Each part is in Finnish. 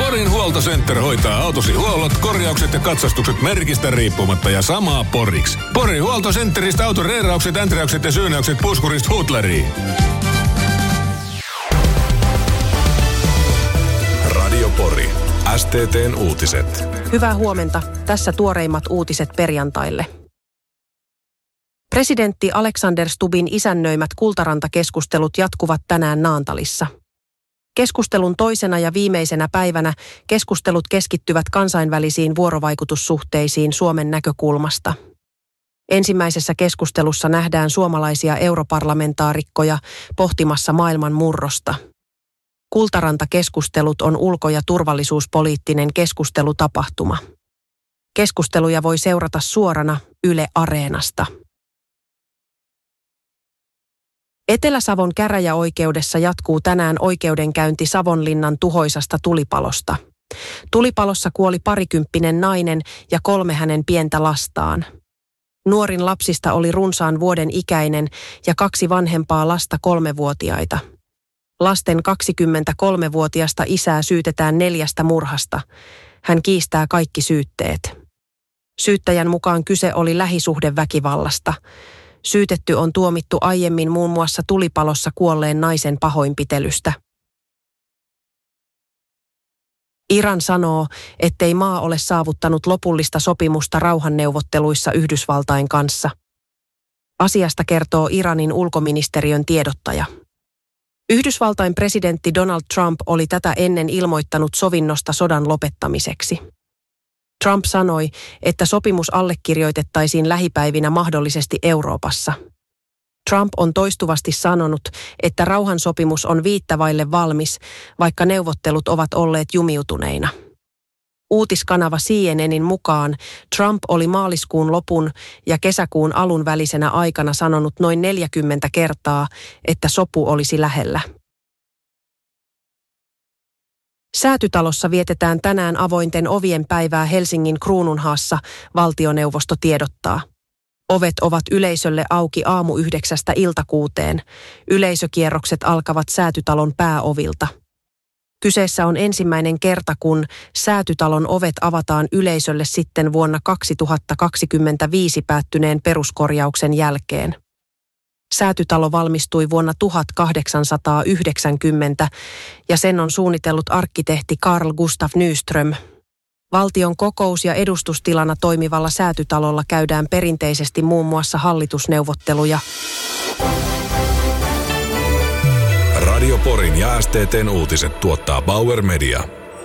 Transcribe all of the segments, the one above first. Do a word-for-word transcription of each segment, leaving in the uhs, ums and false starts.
Porin Huoltocenter hoitaa autosi huollot, korjaukset ja katsastukset merkistä riippumatta ja samaa Poriksi. Porin Huoltocenteristä auton reeraukset, änträykset ja syynäykset puskurista hutleriin. Radio Pori. S T T:n uutiset. Hyvää huomenta. Tässä tuoreimmat uutiset perjantaille. Presidentti Alexander Stubbin isännöimät Kultaranta-keskustelut jatkuvat tänään Naantalissa. Keskustelun toisena ja viimeisenä päivänä keskustelut keskittyvät kansainvälisiin vuorovaikutussuhteisiin Suomen näkökulmasta. Ensimmäisessä keskustelussa nähdään suomalaisia europarlamentaarikkoja pohtimassa maailman murrosta. Kultaranta-keskustelut on ulko- ja turvallisuuspoliittinen keskustelutapahtuma. Keskusteluja voi seurata suorana Yle Areenasta. Etelä-Savon käräjäoikeudessa jatkuu tänään oikeudenkäynti Savonlinnan tuhoisasta tulipalosta. Tulipalossa kuoli parikymppinen nainen ja kolme hänen pientä lastaan. Nuorin lapsista oli runsaan vuoden ikäinen ja kaksi vanhempaa lasta kolmevuotiaita. Lasten kaksikymmentäkolmevuotiasta isää syytetään neljästä murhasta. Hän kiistää kaikki syytteet. Syyttäjän mukaan kyse oli lähisuhdeväkivallasta. Syytetty on tuomittu aiemmin muun muassa tulipalossa kuolleen naisen pahoinpitelystä. Iran sanoo, ettei maa ole saavuttanut lopullista sopimusta rauhanneuvotteluissa Yhdysvaltain kanssa. Asiasta kertoo Iranin ulkoministeriön tiedottaja. Yhdysvaltain presidentti Donald Trump oli tätä ennen ilmoittanut sovinnosta sodan lopettamiseksi. Trump sanoi, että sopimus allekirjoitettaisiin lähipäivinä mahdollisesti Euroopassa. Trump on toistuvasti sanonut, että rauhansopimus on viittävaille valmis, vaikka neuvottelut ovat olleet jumiutuneina. Uutiskanava C N N:in mukaan Trump oli maaliskuun lopun ja kesäkuun alun välisenä aikana sanonut noin neljäkymmentä kertaa, että sopu olisi lähellä. Säätytalossa vietetään tänään avointen ovien päivää Helsingin Kruununhaassa, valtioneuvosto tiedottaa. Ovet ovat yleisölle auki aamu yhdeksästä iltakuuteen. Yleisökierrokset alkavat Säätytalon pääovilta. Kyseessä on ensimmäinen kerta, kun Säätytalon ovet avataan yleisölle sitten vuonna kaksituhattakaksikymmentäviisi päättyneen peruskorjauksen jälkeen. Säätytalo valmistui vuonna tuhatkahdeksansataayhdeksänkymmentä ja sen on suunnitellut arkkitehti Carl Gustav Nyström. Valtion kokous- ja edustustilana toimivalla Säätytalolla käydään perinteisesti muun muassa hallitusneuvotteluja. Radio Porin ja S T T:n uutiset tuottaa Bauer Media.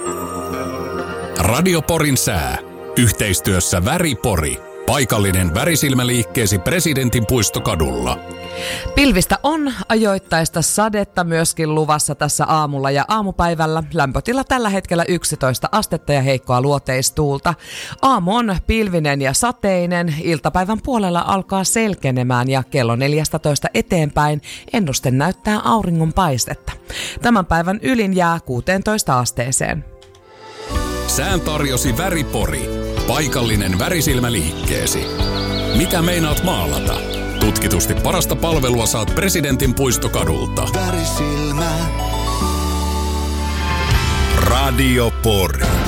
Radio Porin sää. Yhteistyössä Väri Pori. Paikallinen värisilmäliikkeesi Presidentin puistokadulla. Pilvistä on ajoittaista sadetta myöskin luvassa tässä aamulla ja aamupäivällä. Lämpötila tällä hetkellä yksitoista astetta ja heikkoa luoteistuulta. Aamu on pilvinen ja sateinen. Iltapäivän puolella alkaa selkenemään ja kello neljätoista eteenpäin ennuste näyttää auringon paistetta. Tämän päivän ylin jää kuuteentoista asteeseen. Sään tarjosi Väri Pori. Paikallinen värisilmäliikkeesi. Mitä meinaat maalata? Tutkitusti parasta palvelua saat Presidentin puistokadulta. Värisilmä. Radio Pori.